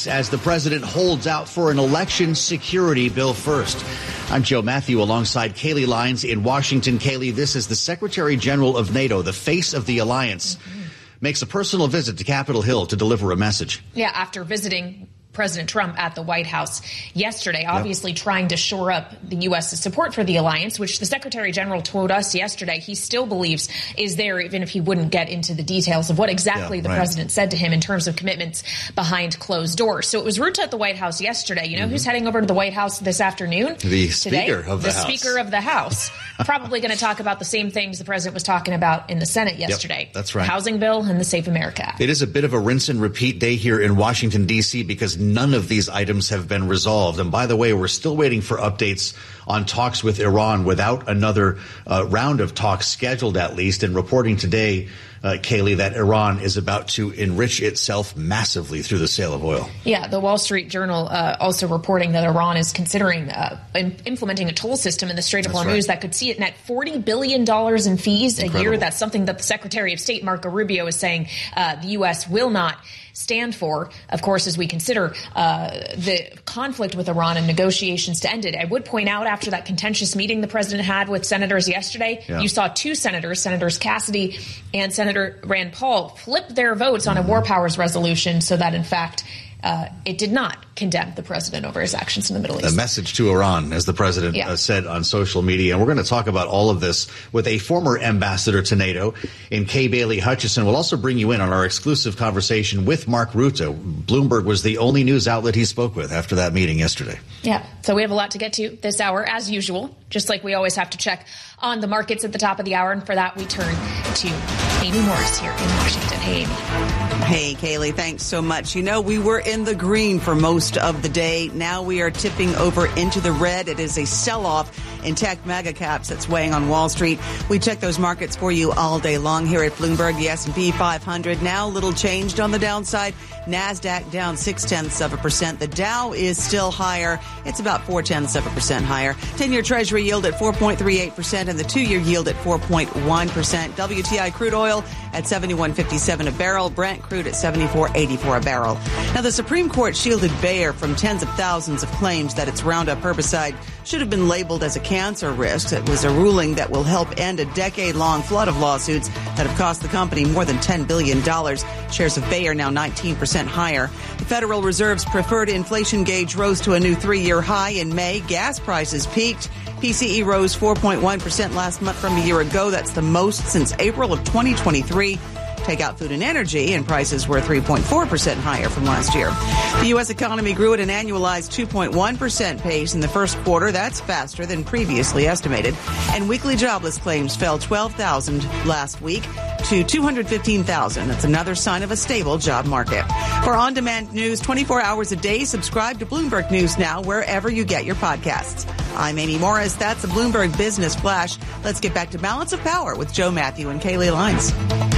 weeks as the president holds out for an election security bill first. I'm Joe Matthew alongside Kaylee Lines in Washington. Kaylee, this is the Secretary General of NATO, the face of the alliance, makes a personal visit to Capitol Hill to deliver a message. Yeah, after visiting President Trump at the White House yesterday, obviously trying to shore up the U.S.'s support for the alliance, which the Secretary General told us yesterday he still believes is there, even if he wouldn't get into the details of what exactly the president said to him in terms of commitments behind closed doors. So it was route at the White House yesterday. You know who's heading over to the White House this afternoon? The Speaker of the House. The Speaker of the House. Probably going to talk about the same things the president was talking about in the Senate yesterday. Yep, that's right. The housing bill and the Safe America Act. It is a bit of a rinse and repeat day here in Washington, D.C., because none of these items have been resolved. And by the way, we're still waiting for updates on talks with Iran without another round of talks scheduled, at least. And reporting today, Kaylee, that Iran is about to enrich itself massively through the sale of oil. Yeah, the Wall Street Journal also reporting that Iran is considering implementing a toll system in the Strait of Hormuz that could see it net $40 billion in fees a year. That's something that the Secretary of State, Marco Rubio, is saying the U.S. will not stand for, of course, as we consider the conflict with Iran and negotiations to end it. I would point out, after that contentious meeting the president had with senators yesterday, you saw two senators, Senators Cassidy and Senator Rand Paul, flip their votes on a war powers resolution so that, in fact, it did not condemn the president over his actions in the Middle East. A message to Iran, as the president said on social media. And we're going to talk about all of this with a former ambassador to NATO in Kay Bailey Hutchison. We'll also bring you in on our exclusive conversation with Mark Rutte. Bloomberg was the only news outlet he spoke with after that meeting yesterday. Yeah, so we have a lot to get to this hour, as usual, just like we always have to check on the markets at the top of the hour. And for that, we turn to Amy Morris here in Washington. Hey, Amy. Hey, Kaylee, thanks so much. You know, we were in the green for most of the day. Now we are tipping over into the red. It is a sell-off in tech mega caps that's weighing on Wall Street. We check those markets for you all day long here at Bloomberg. The S&P 500 now a little changed on the downside. NASDAQ down 0.6%. The Dow is still higher. It's about 0.4% higher. 10-year Treasury yield at 4.38% and the 2-year yield at 4.1%. WTI crude oil at $71.57 a barrel. Brent crude at $74.84 a barrel. Now, the Supreme Court shielded Bayer from tens of thousands of claims that its Roundup herbicide should have been labeled as a cancer risk. It was a ruling that will help end a decade-long flood of lawsuits that have cost the company more than $10 billion. Shares of Bayer now 19% higher. The Federal Reserve's preferred inflation gauge rose to a new 3-year high in May. Gas prices peaked. PCE rose 4.1% last month from a year ago. That's the most since April of 2023. Take out food and energy, and prices were 3.4% higher from last year. The U.S. economy grew at an annualized 2.1% pace in the first quarter. That's faster than previously estimated. And weekly jobless claims fell 12,000 last week to 215,000. That's another sign of a stable job market. For on-demand news 24 hours a day, subscribe to Bloomberg News Now wherever you get your podcasts. I'm Amy Morris. That's a Bloomberg Business Flash. Let's get back to Balance of Power with Joe Matthew and Kaylee Lines.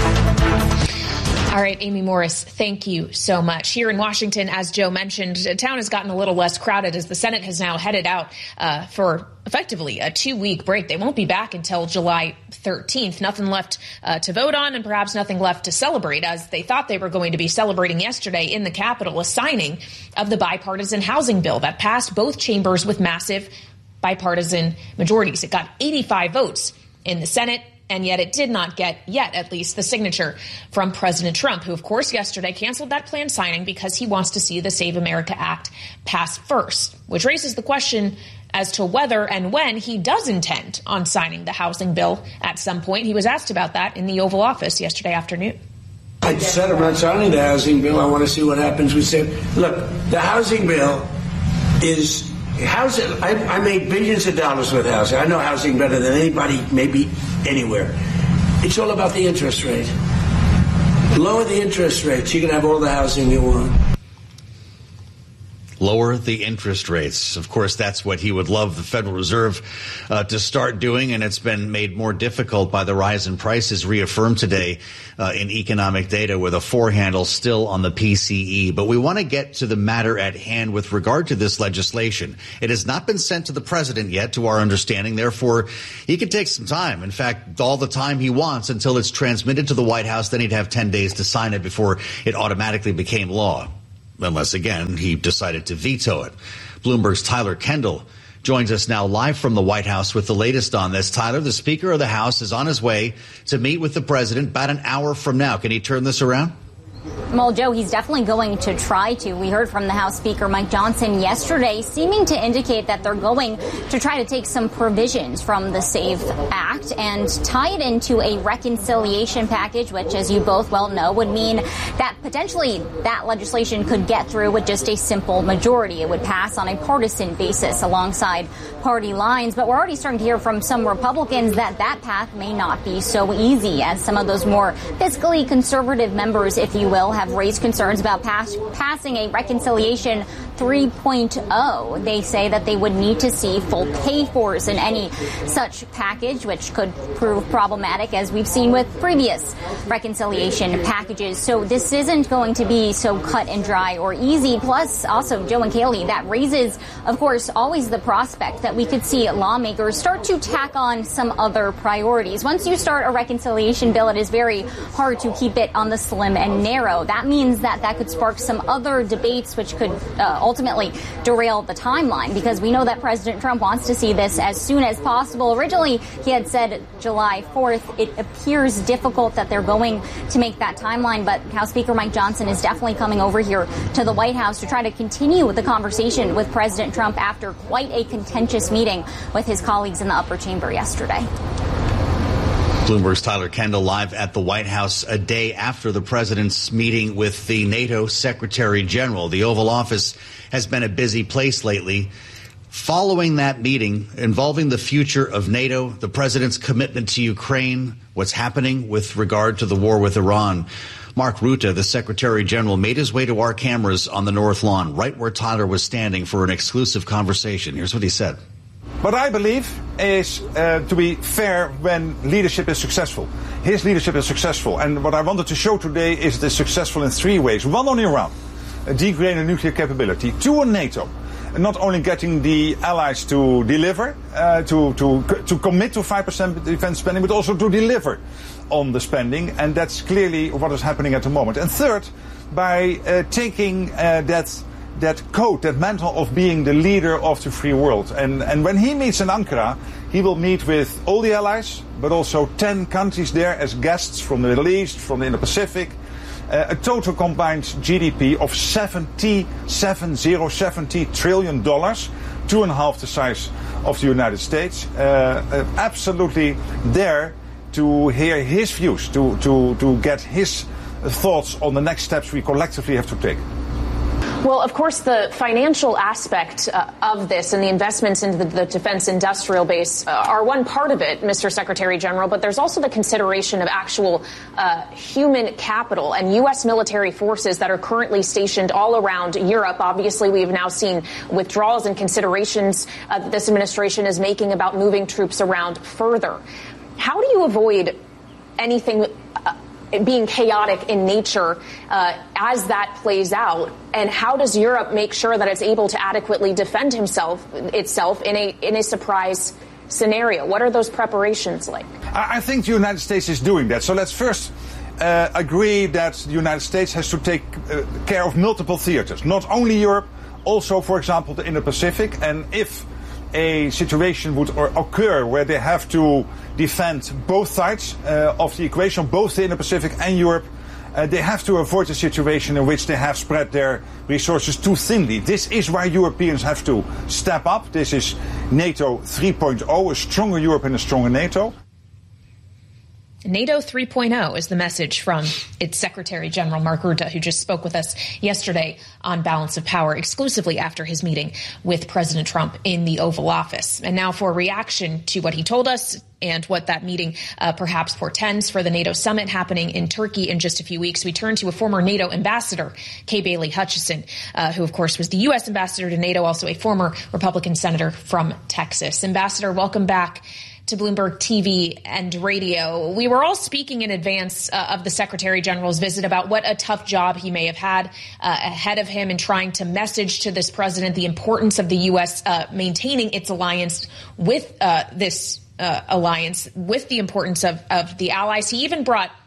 All right, Amy Morris, thank you so much. Here in Washington, as Joe mentioned, town has gotten a little less crowded as the Senate has now headed out for effectively a 2-week break. They won't be back until July 13th. Nothing left to vote on and perhaps nothing left to celebrate, as they thought they were going to be celebrating yesterday in the Capitol a signing of the bipartisan housing bill that passed both chambers with massive bipartisan majorities. It got 85 votes in the Senate, and yet it did not get, yet at least, the signature from President Trump, who, of course, yesterday canceled that planned signing because he wants to see the Save America Act pass first, which raises the question as to whether and when he does intend on signing the housing bill at some point. He was asked about that in the Oval Office yesterday afternoon. I said I'm not signing the housing bill. I want to see what happens with it. Look, the housing bill is housing. I made billions of dollars with housing. I know housing better than anybody, maybe anywhere. It's all about the interest rate. Lower the interest rates, you can have all the housing you want. Lower the interest rates. Of course, that's what he would love the Federal Reserve to start doing, and it's been made more difficult by the rise in prices, reaffirmed today in economic data with a 4 handle still on the PCE. But we want to get to the matter at hand with regard to this legislation. It has not been sent to the president yet, to our understanding. Therefore, he could take some time. In fact, all the time he wants until it's transmitted to the White House. Then he'd have 10 days to sign it before it automatically became law. unless, again, he decided to veto it. Bloomberg's Tyler Kendall joins us now live from the White House with the latest on this. Tyler, the Speaker of the House is on his way to meet with the president about an hour from now. Can he turn this around? Well, Joe, he's definitely going to try to. We heard from the House Speaker Mike Johnson yesterday, seeming to indicate that they're going to try to take some provisions from the SAVE Act and tie it into a reconciliation package, which, as you both well know, would mean that potentially that legislation could get through with just a simple majority. It would pass on a partisan basis alongside party lines. But we're already starting to hear from some Republicans that that path may not be so easy, as some of those more fiscally conservative members, if you will, have raised concerns about passing a reconciliation 3.0. They say that they would need to see full pay-fors in any such package, which could prove problematic, as we've seen with previous reconciliation packages. So this isn't going to be so cut and dry or easy. Plus, also, Joe and Kaylee, that raises, of course, always the prospect that we could see lawmakers start to tack on some other priorities. Once you start a reconciliation bill, it is very hard to keep it on the slim and narrow. That means that could spark some other debates, which could ultimately derail the timeline, because we know that President Trump wants to see this as soon as possible. Originally, he had said July 4th. It appears difficult that they're going to make that timeline, but House Speaker Mike Johnson is definitely coming over here to the White House to try to continue the conversation with President Trump after quite a contentious meeting with his colleagues in the upper chamber yesterday. Bloomberg's Tyler Kendall live at the White House a day after the president's meeting with the NATO Secretary General. The Oval Office has been a busy place lately. Following that meeting involving the future of NATO, the president's commitment to Ukraine, what's happening with regard to the war with Iran, Mark Rutte, the Secretary General, made his way to our cameras on the North Lawn, right where Tyler was standing for an exclusive conversation. Here's what he said. What I believe is to be fair when leadership is successful. His leadership is successful. And what I wanted to show today is it is successful in three ways. One, on Iran, degrading nuclear capability. Two, on NATO, not only getting the allies to deliver, to commit to 5% defense spending, but also to deliver on the spending. And that's clearly what is happening at the moment. And third, by taking that code, that mantle of being the leader of the free world. And when he meets in Ankara, he will meet with all the allies, but also 10 countries there as guests from the Middle East, from the Indo-Pacific. A total combined GDP of $70 trillion, 2.5 the size of the United States. Absolutely there to hear his views, to get his thoughts on the next steps we collectively have to take. Well, of course, the financial aspect of this and the investments into the defense industrial base are one part of it, Mr. Secretary General, but there's also the consideration of actual human capital and U.S. military forces that are currently stationed all around Europe. Obviously, we have now seen withdrawals and considerations that this administration is making about moving troops around further. How do you avoid anything being chaotic in nature as that plays out, and how does Europe make sure that it's able to adequately defend itself in a surprise scenario? What are those preparations like? I think the United States is doing that. So let's first agree that the United States has to take care of multiple theaters, not only Europe, also, for example, the Indo-Pacific. And if a situation would occur where they have to defend both sides of the equation, both the Indo-Pacific and Europe, they have to avoid a situation in which they have spread their resources too thinly. This is why Europeans have to step up. This is NATO 3.0, a stronger Europe and a stronger NATO. NATO 3.0 is the message from its Secretary General, Mark Rutte, who just spoke with us yesterday on Balance of Power exclusively after his meeting with President Trump in the Oval Office. And now for a reaction to what he told us and what that meeting perhaps portends for the NATO summit happening in Turkey in just a few weeks, we turn to a former NATO ambassador, Kay Bailey Hutchison, who, of course, was the U.S. ambassador to NATO, also a former Republican senator from Texas. Ambassador, welcome back to Bloomberg TV and radio. We were all speaking in advance of the Secretary General's visit about what a tough job he may have had ahead of him in trying to message to this president the importance of the U.S. Maintaining its alliance with this alliance, with the importance of the allies. He even brought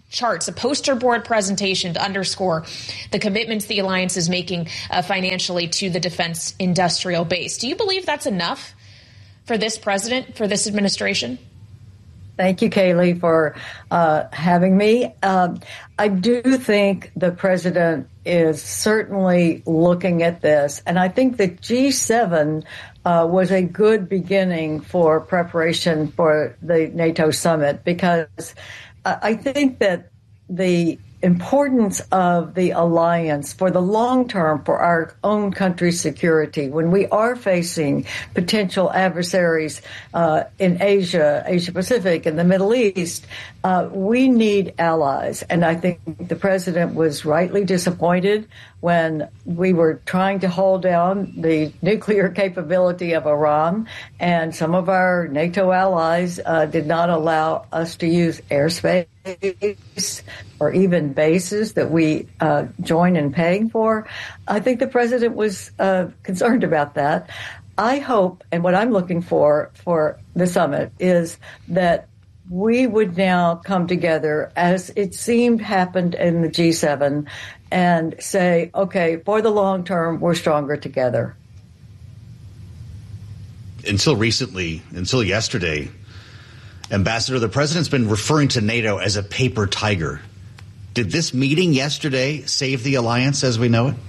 charts, a poster board presentation to underscore the commitments the alliance is making financially to the defense industrial base. Do you believe that's enough for this president, for this administration? Thank you, Kayleigh, for having me. I do think the president is certainly looking at this, and I think the G7 was a good beginning for preparation for the NATO summit, because I think that the importance of the alliance for the long term for our own country's security, when we are facing potential adversaries in Asia, Asia Pacific, and the Middle East, we need allies. And I think the president was rightly disappointed when we were trying to hold down the nuclear capability of Iran, and some of our NATO allies did not allow us to use airspace or even bases that we join in paying for. I think the president was concerned about that. I hope, and what I'm looking for the summit, is that we would now come together, as it seemed happened in the G7, and say, okay, for the long term, we're stronger together. Until yesterday, Ambassador, the president's been referring to NATO as a paper tiger. Did this meeting yesterday save the alliance as we know it?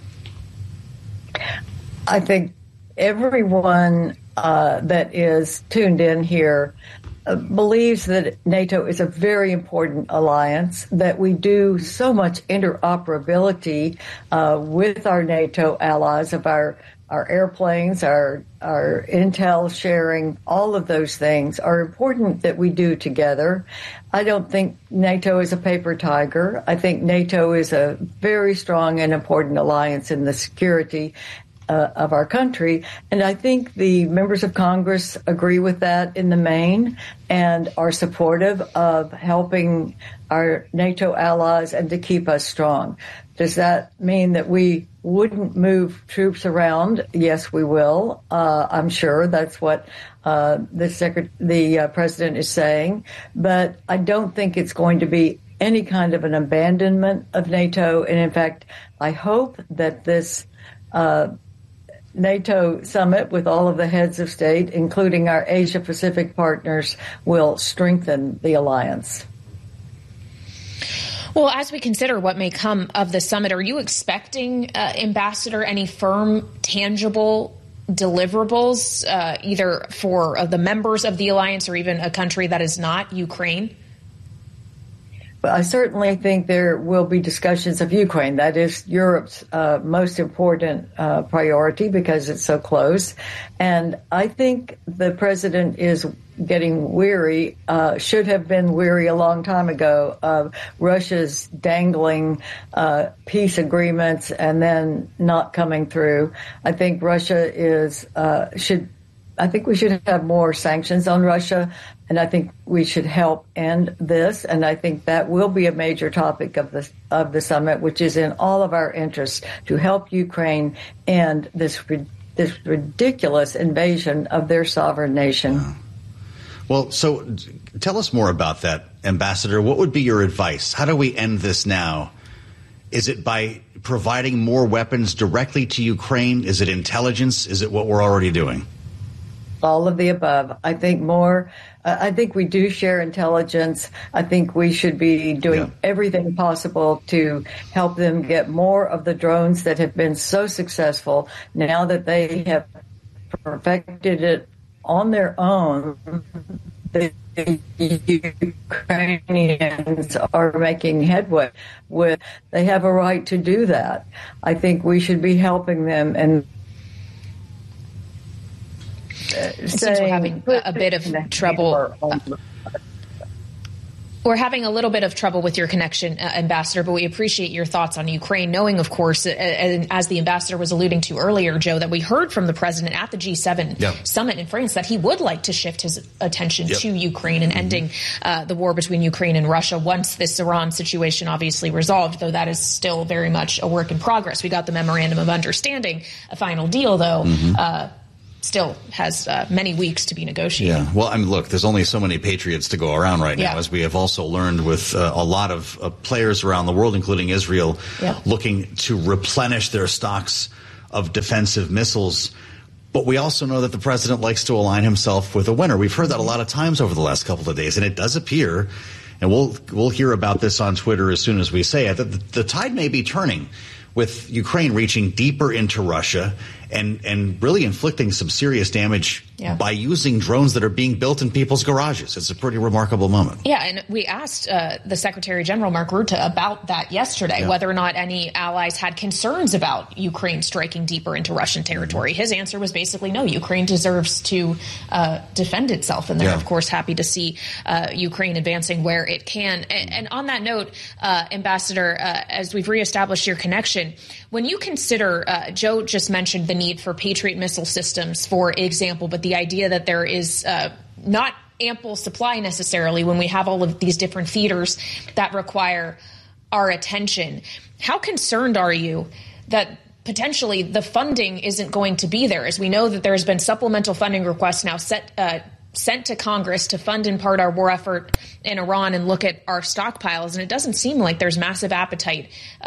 I think everyone that is tuned in here believes that NATO is a very important alliance, that we do so much interoperability with our NATO allies of our airplanes, our intel sharing, all of those things are important that we do together. I don't think NATO is a paper tiger. I think NATO is a very strong and important alliance in the security of our country. And I think the members of Congress agree with that in the main and are supportive of helping our NATO allies and to keep us strong. Does that mean that we wouldn't move troops around? Yes, we will. I'm sure that's what the president is saying. But I don't think it's going to be any kind of an abandonment of NATO. And in fact, I hope that this NATO summit with all of the heads of state, including our Asia Pacific partners, will strengthen the alliance. Well, as we consider what may come of the summit, are you expecting, Ambassador, any firm, tangible deliverables, either for the members of the alliance or even a country that is not Ukraine? But I certainly think there will be discussions of Ukraine. That is Europe's most important priority because it's so close. And I think the president is getting weary, should have been weary a long time ago, of Russia's dangling peace agreements and then not coming through. I think Russia I think we should have more sanctions on Russia, and I think we should help end this. And I think that will be a major topic of the summit, which is in all of our interests to help Ukraine end this ridiculous invasion of their sovereign nation. Wow. Well, so tell us more about that, Ambassador. What would be your advice? How do we end this now? Is it by providing more weapons directly to Ukraine? Is it intelligence? Is it what we're already doing? All of the above. I think more. I think we do share intelligence. I think we should be doing everything possible to help them get more of the drones that have been so successful. Now that they have perfected it on their own, the Ukrainians are making headway with. They have a right to do that. I think we should be helping them and. Since we're having a bit of trouble. We're having a little bit of trouble with your connection, Ambassador, but we appreciate your thoughts on Ukraine, knowing, of course, and as the ambassador was alluding to earlier, Joe, that we heard from the president at the G7 summit in France that he would like to shift his attention to Ukraine and ending the war between Ukraine and Russia once this Iran situation obviously resolved, though that is still very much a work in progress. We got the memorandum of understanding, a final deal, though, still has many weeks to be negotiating. Yeah. Well, I mean, look, there's only so many patriots to go around right now, as we have also learned with a lot of players around the world, including Israel, looking to replenish their stocks of defensive missiles. But we also know that the president likes to align himself with a winner. We've heard that a lot of times over the last couple of days, and it does appear, and we'll hear about this on Twitter as soon as we say it, that the tide may be turning with Ukraine reaching deeper into Russia and really inflicting some serious damage by using drones that are being built in people's garages. It's a pretty remarkable moment. Yeah, and we asked the Secretary General, Mark Rutte, about that yesterday, whether or not any allies had concerns about Ukraine striking deeper into Russian territory. His answer was basically no, Ukraine deserves to defend itself. And they're, of course, happy to see Ukraine advancing where it can. And on that note, Ambassador, as we've reestablished your connection, when you consider, Joe just mentioned the need for Patriot missile systems, for example, but the idea that there is not ample supply necessarily when we have all of these different theaters that require our attention. How concerned are you that potentially the funding isn't going to be there? As we know that there's been supplemental funding requests now sent to Congress to fund in part our war effort in Iran and look at our stockpiles. And it doesn't seem like there's massive appetite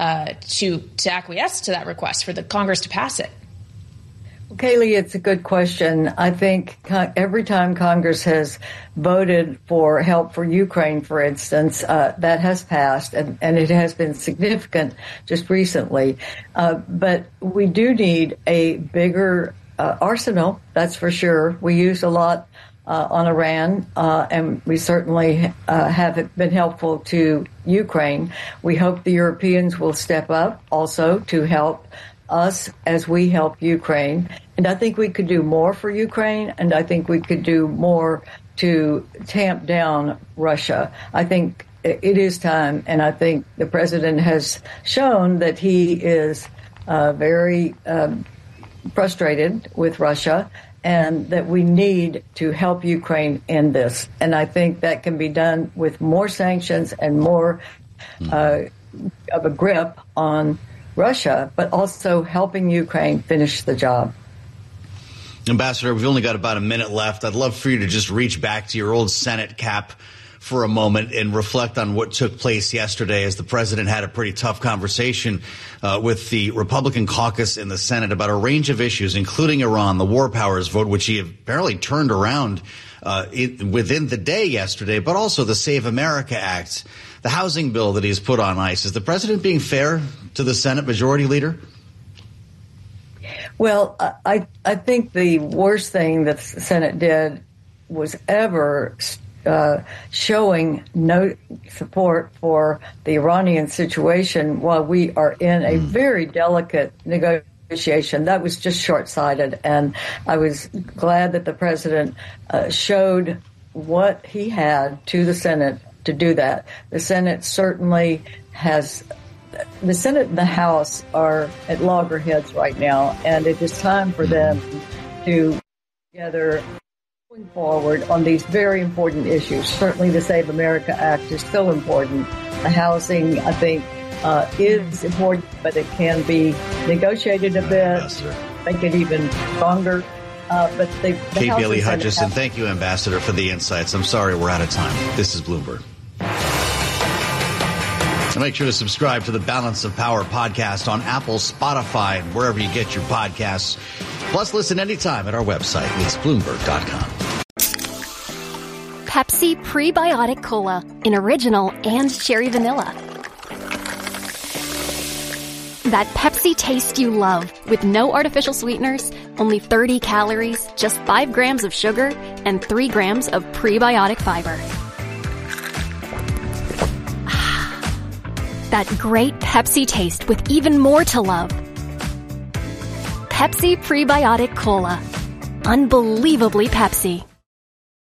to acquiesce to that request for the Congress to pass it. Kayleigh, it's a good question. I think every time Congress has voted for help for Ukraine, for instance, that has passed, and it has been significant just recently. But we do need a bigger arsenal, that's for sure. We use a lot on Iran, and we certainly have been helpful to Ukraine. We hope the Europeans will step up also to help us as we help Ukraine. And I think we could do more for Ukraine, and I think we could do more to tamp down Russia. I think it is time, and I think the president has shown that he is very frustrated with Russia, and that we need to help Ukraine end this. And I think that can be done with more sanctions and more of a grip on Russia, but also helping Ukraine finish the job. Ambassador, we've only got about a minute left. I'd love for you to just reach back to your old Senate cap for a moment and reflect on what took place yesterday as the president had a pretty tough conversation with the Republican caucus in the Senate about a range of issues, including Iran, the war powers vote, which he apparently turned around within the day yesterday, but also the Save America Act, the housing bill that he's put on ice. Is the president being fair to the Senate Majority Leader? Well, I think the worst thing that the Senate did was ever showing no support for the Iranian situation while we are in a very delicate negotiation. That was just short-sighted, and I was glad that the president showed what he had to the Senate to do that. The Senate certainly has. The Senate and the House are at loggerheads right now, and it is time for them to together going forward on these very important issues. Certainly the Save America Act is still important. The housing, I think, is important, but it can be negotiated a bit, make it even stronger. But the Kate House Bailey and Senate Hutchison, thank you, Ambassador, for the insights. I'm sorry we're out of time. This is Bloomberg. And make sure to subscribe to the Balance of Power podcast on Apple, Spotify, and wherever you get your podcasts. Plus, listen anytime at our website. It's Bloomberg.com. Pepsi Prebiotic Cola in original and cherry vanilla. That Pepsi taste you love with no artificial sweeteners, only 30 calories, just 5 grams of sugar, and 3 grams of prebiotic fiber. That great Pepsi taste with even more to love. Pepsi Prebiotic Cola. Unbelievably Pepsi.